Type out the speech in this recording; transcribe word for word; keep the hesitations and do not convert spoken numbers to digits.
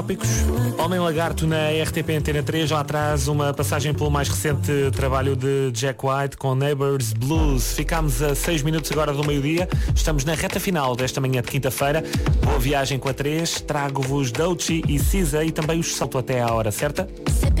Homem Lagarto na R T P Antena três, lá atrás uma passagem pelo mais recente trabalho de Jack White com Neighbours Blues. Ficámos a seis minutos agora do meio-dia, estamos na reta final desta manhã de quinta-feira. Boa viagem com a três, trago-vos Doechii e Cisa e também os salto até à hora certa.